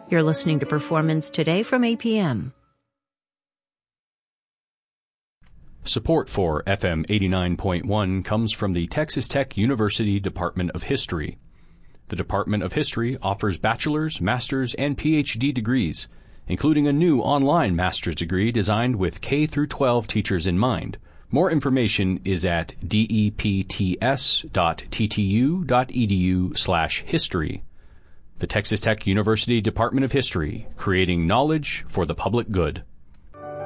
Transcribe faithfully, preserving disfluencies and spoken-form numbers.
You're listening to Performance Today from A P M. Support for F M eighty-nine point one comes from the Texas Tech University Department of History. The Department of History offers bachelor's, master's, and P H D degrees, including a new online master's degree designed with K through twelve teachers in mind. More information is at depts.ttu.edu slash history. The Texas Tech University Department of History, creating knowledge for the public good.